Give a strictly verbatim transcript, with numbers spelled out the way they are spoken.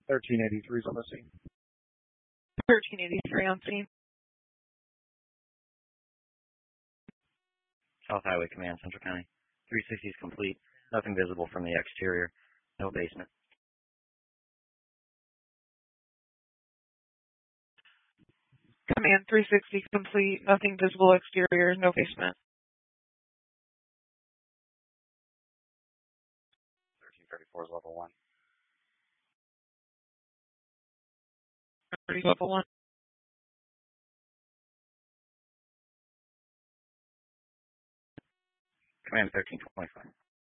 thirteen eighty-three is on the scene. thirteen eighty-three on scene. South Highway Command, Central County. three sixty is complete. Nothing visible from the exterior. No basement. Command three sixty complete. Nothing visible exterior. No basement. thirteen thirty-four is level one. Level one. Command thirteen twenty-five.